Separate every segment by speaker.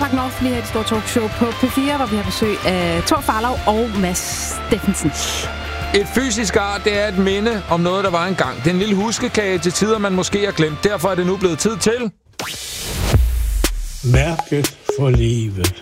Speaker 1: Danmark North, lige her i det store talkshow på P4, hvor vi har besøg af Thor Farlov og Mads Steffensen.
Speaker 2: Et fysisk ar, det er et minde om noget, der var engang. Det er en lille huskekage til tider, man måske har glemt. Derfor er det nu blevet tid til...
Speaker 3: Mærket for livet.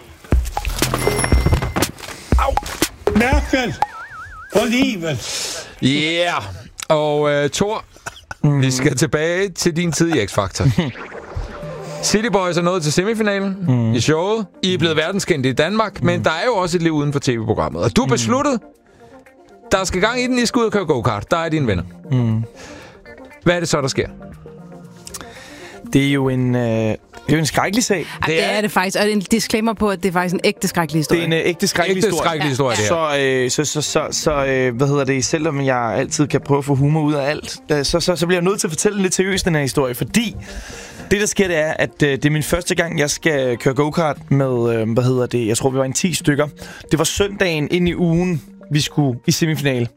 Speaker 2: Au!
Speaker 3: Mærket for livet.
Speaker 2: Yeah! Og Thor, vi skal tilbage til din tid i X-Factor. City Boys er nået til semifinalen i showet. I er blevet verdenskendte i Danmark, men der er jo også et liv uden for tv-programmet. Og du besluttede, der skal gang i den, I skal ud og køre go-kart. Der er dine venner. Hvad er det så, der sker?
Speaker 4: Det er jo en skrækkelig sag.
Speaker 1: Det er det faktisk. Og en disclaimer på, at det er faktisk en ægte skrækkelig historie.
Speaker 4: Det er en ægte skrækkelig historie.
Speaker 2: Det
Speaker 4: hvad hedder det? Selvom jeg altid kan prøve at få humor ud af alt, så bliver jeg nødt til at fortælle lidt seriøst den her historie, fordi det, der sker, det er, at det er min første gang, jeg skal køre go-kart med, jeg tror, vi var en 10 stykker. Det var søndagen ind i ugen, vi skulle i semifinale.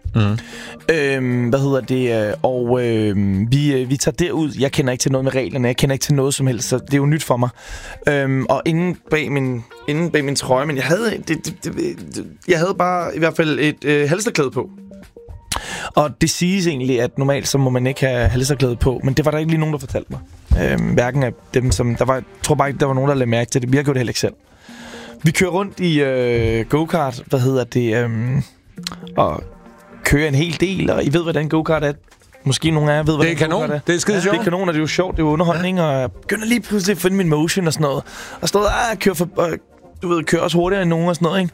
Speaker 4: Vi tager derud. Jeg kender ikke til noget med reglerne. Jeg kender ikke til noget som helst, så det er jo nyt for mig. Og inde bag min trøje, men jeg havde bare i hvert fald et halsterklæde på. Og det siges egentlig, at normalt så må man ikke have halsterklæde på, men det var der ikke lige nogen, der fortalte mig. Hverken af dem, som... Jeg tror bare ikke, der var nogen, der lagde mærke til det. Vi har gjort det heller ikke selv. Vi kører rundt i go-kart, og kører en hel del, og I ved, hvordan go-kart er. Måske nogle af jer ved, hvordan
Speaker 2: go-kart er. Det er skide sjovt.
Speaker 4: Det er kanon, og det er jo sjovt, det er jo underholdning, og jeg begynder lige pludselig at finde min motion og sådan noget. Og stod kører også hurtigere end nogen og sådan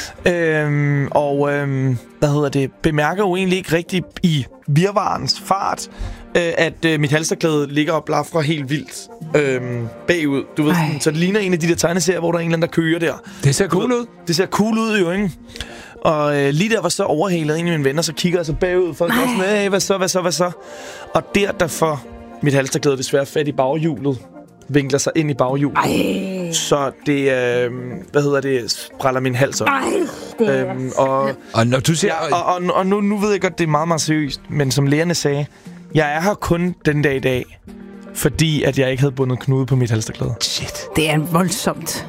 Speaker 4: noget, ikke? Bemærker jo egentlig ikke rigtig i virvarens fart, at mit halsterklæde ligger og blafrer helt vildt bagud. Du ved, så det ligner en af de der tegneserier, hvor der er en eller anden, der kører der.
Speaker 2: Det ser cool ud.
Speaker 4: Det ser cool ud jo, ikke? Og lige der var så overhalet en af mine venner, så kigger jeg så bagud, folk var sådan, hey, hvad så? Og der får mit halsterklæde desværre fat i baghjulet, vinkler sig ind i baghjulet. Så det, spræller min hals op.
Speaker 2: Og når du siger...
Speaker 4: Og nu ved jeg godt, det er meget, meget seriøst, men som lægerne sagde, jeg er her kun den dag i dag, fordi at jeg ikke havde bundet knude på mit halsterklæde.
Speaker 1: Shit. Det er voldsomt.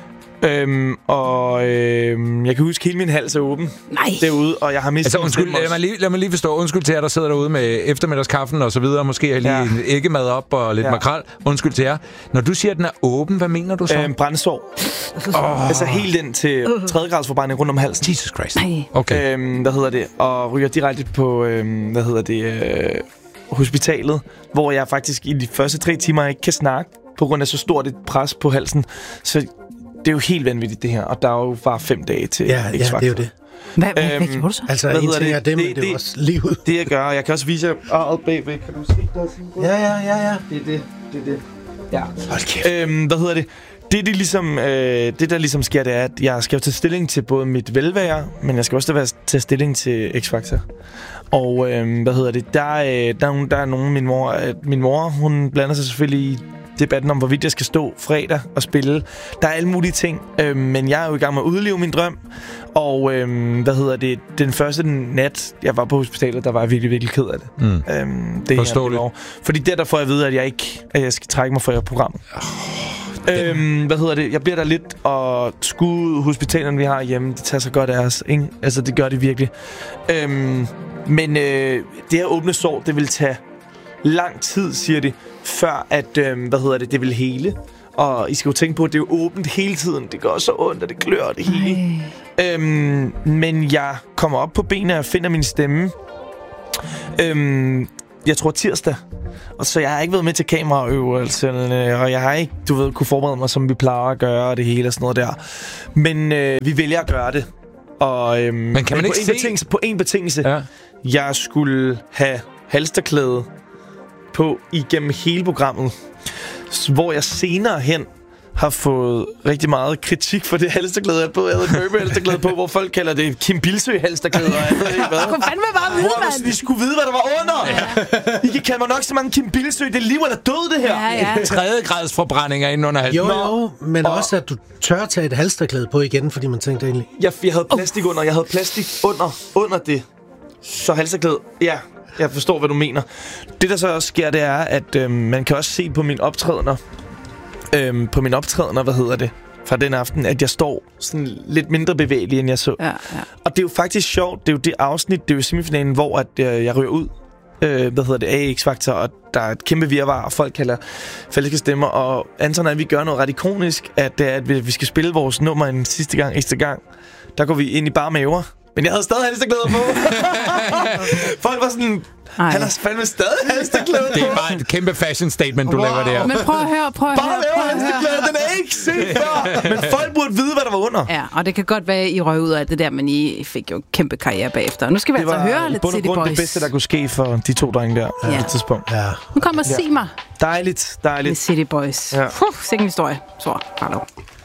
Speaker 4: Jeg kan huske, hele min hals er åben derude, og jeg har mistet...
Speaker 2: Altså, lad mig lige forstå. Undskyld til jer, der sidder derude med eftermiddagskaffen og så videre. Måske lige en æggemad op og lidt makrel. Undskyld til jer. Når du siger, at den er åben, hvad mener du så?
Speaker 4: Brændsår. Altså helt ind til 3. grads forbrænding rundt om halsen.
Speaker 2: Jesus Christ. Okay.
Speaker 4: Og ryger direkte på, hospitalet, hvor jeg faktisk i de første 3 timer ikke kan snakke, på grund af så stort et pres på halsen. Så det er jo helt vanvittigt, det her. Og der er jo bare 5 dage til X-Factor.
Speaker 5: Ja, det er jo det.
Speaker 1: Hvad gjorde du så?
Speaker 5: Altså, en ting er det, men det er også livet.
Speaker 4: Det jeg gør, jeg kan også vise jer bagved. Kan du se der?
Speaker 5: Ja.
Speaker 4: Det er det. Ja.
Speaker 5: Hold kæft.
Speaker 4: Det der ligesom sker, det er, at jeg skal jo tage stilling til både mit velvære, men jeg skal også tage stilling til X-Factor. Og der er nogen, min mor, hun blander sig selvfølgelig i debatten om, hvorvidt jeg skal stå fredag og spille. Der er alle mulige ting, men jeg er jo i gang med at udleve min drøm. Og den første nat, jeg var på hospitalet, der var jeg virkelig, virkelig ked af det.
Speaker 2: Forståeligt.
Speaker 4: Fordi der får jeg at vide, at jeg skal trække mig fra programmet. Jeg bliver der lidt, og hospitalerne, vi har hjemme, de tager sig godt af os, ikke? Altså, det gør de virkelig. Men det her åbne sår, det vil tage lang tid, siger de, før at, det vil hele. Og I skal jo tænke på, at det er jo åbent hele tiden. Det gør så ondt, og det klør det hele. Men jeg kommer op på benene og finder min stemme. Jeg tror tirsdag. Og så jeg har ikke været med til kameraøvelserne, og jeg har ikke, kunne forberede mig, som vi plejer at gøre, og det hele og sådan noget der. Men vi vælger at gøre det. Og,
Speaker 2: men kan man ikke
Speaker 4: på en betingelse. Ja. Jeg skulle have halsterklæde på igennem hele programmet, hvor jeg senere hen har fået rigtig meget kritik for det halsterklæde, jeg havde halsterklæde på, hvor folk kalder det Kim Bildsøe-halsterklæde.
Speaker 1: Jeg kunne fandme bare vide,
Speaker 4: mand. De skulle vide, hvad der var under. Ja. I kan kalde mig nok så mange Kim Bildsøe. Det er liv eller død, det her.
Speaker 1: Ja.
Speaker 2: 3. grads forbrændinger inden under halsen.
Speaker 5: Jo, men også, at du tør tage et halsterklæde på igen, fordi man tænkte egentlig...
Speaker 4: Jeg havde plastik under. Jeg havde plastik under det. Så halsterklæde, ja. Jeg forstår, hvad du mener. Det, der så også sker, det er, at man kan også se på mine optrædener, fra den aften, at jeg står sådan lidt mindre bevægelig, end jeg så.
Speaker 1: Ja.
Speaker 4: Og det er jo faktisk sjovt. Det er jo det afsnit, det er jo semifinalen, hvor at, jeg ryger ud. X-Factor, og der er et kæmpe virvar, og folk kalder falske stemmer. Og Anton og vi gør noget ret ikonisk, at vi skal spille vores nummer en ekstra gang. Der går vi ind i bare maver. Men jeg havde stadig halsterklæder på. Folk var sådan... Han har fandme stadig halsterklæder på.
Speaker 2: Det er bare et kæmpe fashion statement, du laver der.
Speaker 1: Men prøv at høre.
Speaker 4: Bare laver halsterklæder, den er ikke set før. Men folk burde vide, hvad der var under.
Speaker 1: Ja, og det kan godt være, I røg ud af det der, men I fik jo kæmpe karriere bagefter. Nu skal vi altså høre lidt City Boys. Det var det bedste,
Speaker 4: der kunne ske for de 2 drenge der på et tidspunkt.
Speaker 5: Ja.
Speaker 1: Nu kommer Sig mig
Speaker 4: Dejligt.
Speaker 1: med City Boys.
Speaker 4: Ja.
Speaker 1: Sikke en historie. Så, hallo.